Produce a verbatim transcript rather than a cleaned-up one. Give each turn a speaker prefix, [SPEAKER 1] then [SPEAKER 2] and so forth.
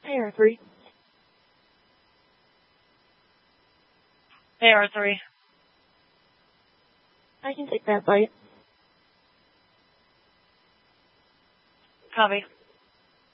[SPEAKER 1] A R three.
[SPEAKER 2] A R three.
[SPEAKER 1] I can take that bite.
[SPEAKER 2] Copy.